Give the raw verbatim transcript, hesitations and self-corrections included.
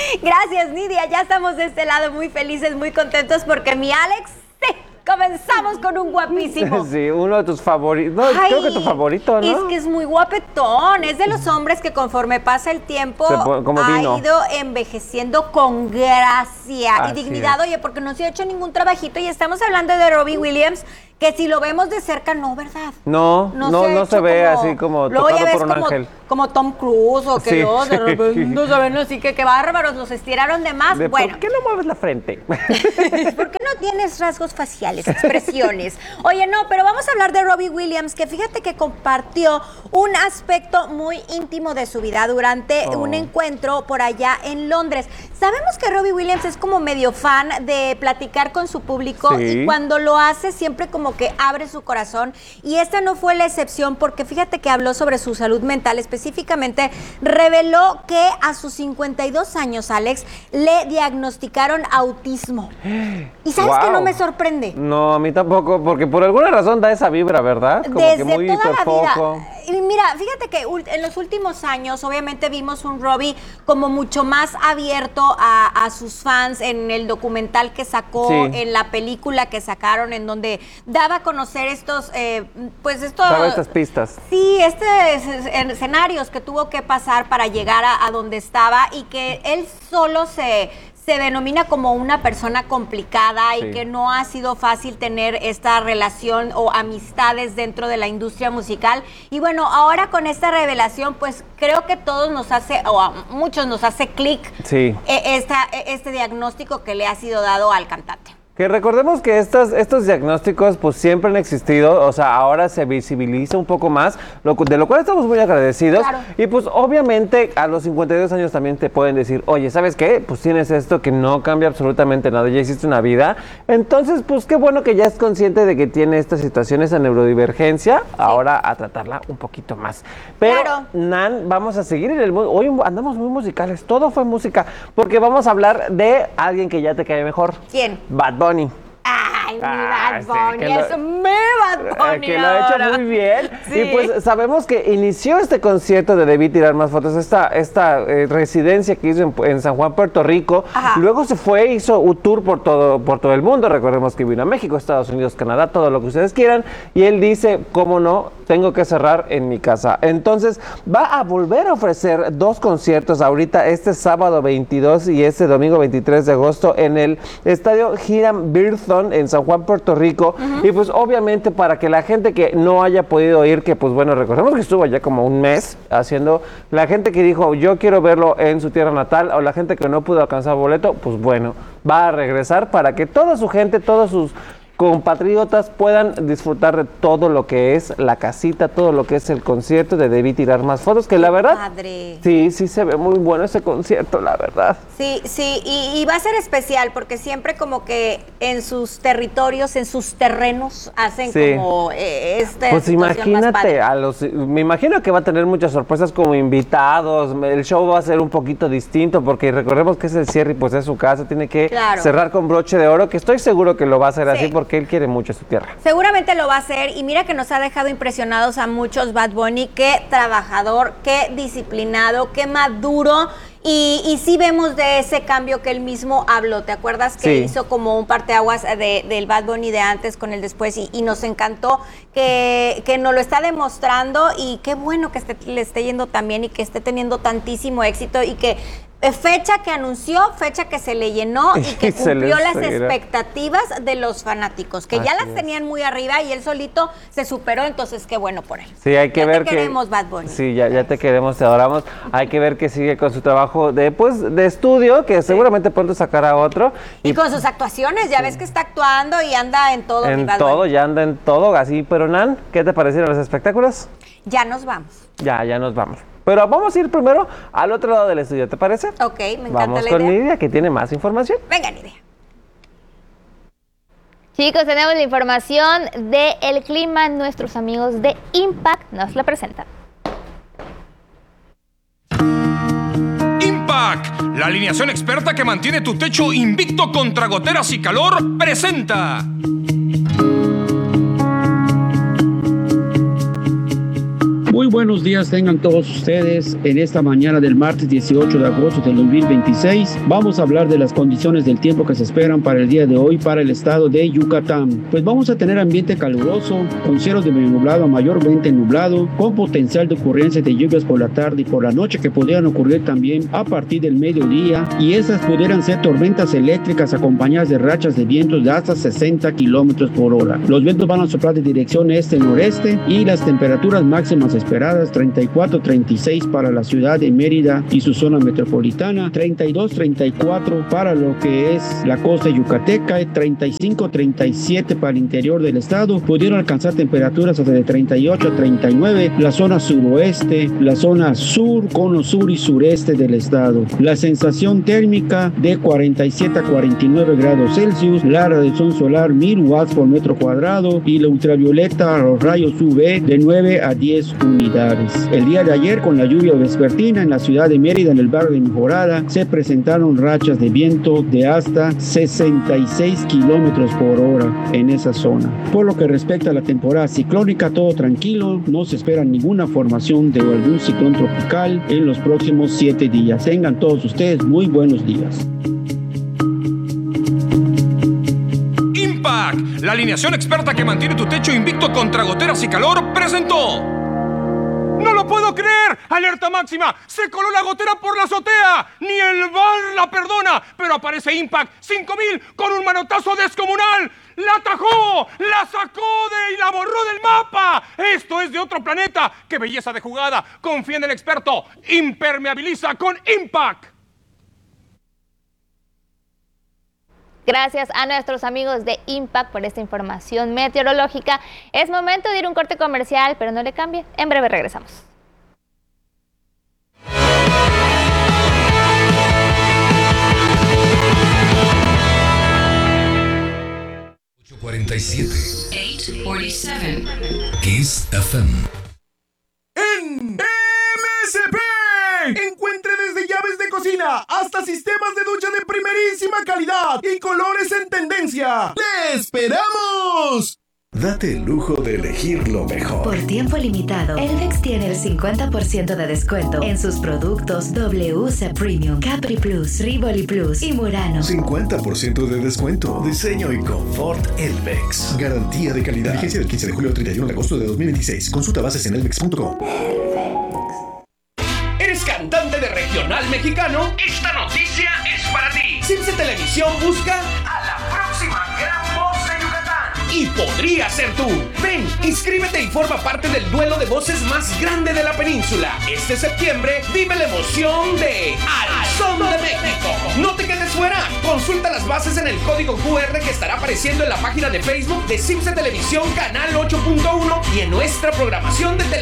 Gracias, Nidia. Ya estamos de este lado muy felices, muy contentos porque mi Alex, sí, comenzamos con un guapísimo. Sí, uno de tus favoritos. No, Ay, creo que tu favorito, ¿no? Es que es muy guapetón. Es de los hombres que conforme pasa el tiempo como ha vino. ido envejeciendo con gracia Así y dignidad. es. Oye, porque no se ha hecho ningún trabajito y estamos hablando de Robbie Williams, que si lo vemos de cerca, no, ¿verdad? No, no, no se, no se ve como, así como luego tocado ya ves por un como, ángel. Como Tom Cruise o que sí. luego de repente se ven así que qué bárbaros, los estiraron de más. De, bueno. ¿Por qué no mueves la frente? ¿Por qué no tienes rasgos faciales, expresiones? Oye, no, pero vamos a hablar de Robbie Williams, que fíjate que compartió un aspecto muy íntimo de su vida durante oh. un encuentro por allá en Londres. Sabemos que Robbie Williams es como medio fan de platicar con su público sí. y cuando lo hace siempre como que abre su corazón y esta no fue la excepción porque fíjate que habló sobre su salud mental, específicamente reveló que a sus cincuenta y dos años, Alex, le diagnosticaron autismo. ¿Y sabes wow. que no me sorprende? No, a mí tampoco, porque por alguna razón da esa vibra, ¿verdad? Como Desde que muy toda hiperfoco. la vida. Y mira, fíjate que en los últimos años obviamente vimos un Robbie como mucho más abierto a, a sus fans en el documental que sacó, sí. en la película que sacaron, en donde daba a conocer estos, eh, pues estos... Daba estas pistas. Sí, estos escenarios que tuvo que pasar para llegar a, a donde estaba y que él solo se... se denomina como una persona complicada y sí. que no ha sido fácil tener esta relación o amistades dentro de la industria musical. Y bueno, ahora con esta revelación, pues creo que todos nos hace, o a muchos nos hace clic sí. esta, este diagnóstico que le ha sido dado al cantante. Que recordemos que estos, estos diagnósticos pues siempre han existido, o sea, ahora se visibiliza un poco más, lo, de lo cual estamos muy agradecidos. Claro. Y pues obviamente a los cincuenta y dos años también te pueden decir, oye, ¿sabes qué? Pues tienes esto que no cambia absolutamente nada, ya hiciste una vida. Entonces, pues qué bueno que ya es consciente de que tiene estas situaciones de neurodivergencia, sí. ahora a tratarla un poquito más. Pero, claro. Nan, vamos a seguir en el mundo, hoy andamos muy musicales, todo fue música, porque vamos a hablar de alguien que ya te cae mejor. ¿Quién? Bad Bunny. Ay, mi ah, Bad Bunny, sí, es lo, mi Bad Bunny que lo ha hecho muy bien. Sí. Y pues sabemos que inició este concierto de Debí Tirar Más Fotos, esta, esta eh, residencia que hizo en, en San Juan, Puerto Rico. Ajá. Luego se fue, hizo un tour por todo, por todo el mundo. Recordemos que vino a México, Estados Unidos, Canadá, todo lo que ustedes quieran. Y él dice, cómo no, tengo que cerrar en mi casa. Entonces va a volver a ofrecer dos conciertos ahorita, este sábado veintidós y este domingo veintitrés de agosto en el estadio Hiram Bithorn en San Juan, Puerto Rico. Uh-huh. Y pues obviamente para que la gente que no haya podido ir, que pues bueno, recordemos que estuvo ya como un mes haciendo, la gente que dijo yo quiero verlo en su tierra natal o la gente que no pudo alcanzar boleto, pues bueno, va a regresar para que toda su gente, todos sus compatriotas puedan disfrutar de todo lo que es la casita, todo lo que es el concierto de Debí Tirar Más Fotos, que Qué la verdad, padre. sí, sí se ve muy bueno ese concierto, la verdad. Sí, sí, y, y va a ser especial porque siempre como que en sus territorios, en sus terrenos, hacen sí. como eh, esta Pues situación más padre. imagínate, a los, me imagino que va a tener muchas sorpresas como invitados, el show va a ser un poquito distinto porque recordemos que es el cierre y pues es su casa, tiene que claro. cerrar con broche de oro, que estoy seguro que lo va a hacer sí. así porque que él quiere mucho su tierra. Seguramente lo va a hacer y mira que nos ha dejado impresionados a muchos Bad Bunny, qué trabajador, qué disciplinado, qué maduro y, y sí vemos de ese cambio que él mismo habló, ¿te acuerdas que sí. hizo como un parteaguas de, del Bad Bunny de antes con el después y, y nos encantó que, que nos lo está demostrando y qué bueno que esté, le esté yendo tan bien y que esté teniendo tantísimo éxito y que fecha que anunció, fecha que se le llenó y que cumplió las expectativas de los fanáticos, que Así ya las es. tenían muy arriba y él solito se superó, entonces qué bueno por él. Sí, hay que ya ver te que queremos, Bad Bunny. Sí, ya, ya te queremos, te adoramos. Hay que ver que sigue con su trabajo de, pues, de estudio, que sí. seguramente pronto sacará otro. Y, y con sus actuaciones, ya sí. ves que está actuando y anda en todo. En mi Bad todo, Bunny. ya anda en todo, así. Pero Nan, ¿qué te parecieron los espectáculos? Ya nos vamos. Ya, ya nos vamos. Pero vamos a ir primero al otro lado del estudio, ¿te parece? Ok, me encanta Vamos la con idea. Nidia, que tiene más información. Venga, Nidia. Chicos, tenemos la información del clima. Nuestros amigos de Impact nos la presentan. Impact, la alineación experta que mantiene tu techo invicto contra goteras y calor, presenta... Muy buenos buenos días tengan todos ustedes. En esta mañana del martes dieciocho de agosto del dos mil veintiséis vamos a hablar de las condiciones del tiempo que se esperan para el día de hoy para el estado de Yucatán. Pues vamos a tener ambiente caluroso, con cielos de medio nublado a mayormente nublado, con potencial de ocurrencia de lluvias por la tarde y por la noche que podrían ocurrir también a partir del mediodía, y esas pudieran ser tormentas eléctricas acompañadas de rachas de vientos de hasta sesenta kilómetros por hora. Los vientos van a soplar de dirección este-noreste y las temperaturas máximas esperadas treinta y cuatro a treinta y seis para la ciudad de Mérida y su zona metropolitana, treinta y dos a treinta y cuatro para lo que es la costa yucateca, treinta y cinco a treinta y siete para el interior del estado. Pudieron alcanzar temperaturas hasta de treinta y ocho a treinta y nueve la zona suroeste, la zona sur, cono sur y sureste del estado. La sensación térmica de cuarenta y siete a cuarenta y nueve grados Celsius, la radiación solar mil watts por metro cuadrado y la ultravioleta a los rayos U V de nueve a diez unidades. El día de ayer, con la lluvia vespertina en la ciudad de Mérida, en el barrio de Mejorada, se presentaron rachas de viento de hasta sesenta y seis kilómetros por hora en esa zona. Por lo que respecta a la temporada ciclónica, todo tranquilo, no se espera ninguna formación de algún ciclón tropical en los próximos siete días. Tengan todos ustedes muy buenos días. Impact, la alineación experta que mantiene tu techo invicto contra goteras y calor, presentó. ¡No lo puedo creer! ¡Alerta máxima! ¡Se coló la gotera por la azotea! ¡Ni el V A R la perdona! Pero aparece Impact cinco mil con un manotazo descomunal. ¡La atajó! ¡La sacó de y la borró del mapa! ¡Esto es de otro planeta! ¡Qué belleza de jugada! Confía en el experto. Impermeabiliza con Impact. Gracias a nuestros amigos de Impact por esta información meteorológica. Es momento de ir a un corte comercial, pero no le cambie. En breve regresamos. ocho cuarenta y siete. ocho cuarenta y siete. Kiss F M. En M S P encuentre desde llaves de cocina hasta sistemas de ducha de primerísima calidad y colores en tendencia. ¡Le esperamos! Date el lujo de elegir lo mejor. Por tiempo limitado, Elvex tiene el cincuenta por ciento de descuento en sus productos W C Premium, Capri Plus, Rivoli Plus y Murano. cincuenta por ciento de descuento. Diseño y confort Elvex. Garantía de calidad. Vigencia del quince de julio al treinta y uno de agosto de dos mil veintiséis. Consulta bases en elvex punto com. ¿Eres cantante de regional mexicano? Esta noticia es para ti. Cimse Televisión busca a la próxima gran voz de Yucatán. Y podría ser tú. Ven, inscríbete y forma parte del duelo de voces más grande de la península. Este septiembre vive la emoción de Al Son de México. No te quedes fuera. Consulta las bases en el código Q R que estará apareciendo en la página de Facebook de Cimse Televisión Canal ocho punto uno y en nuestra programación de televisión.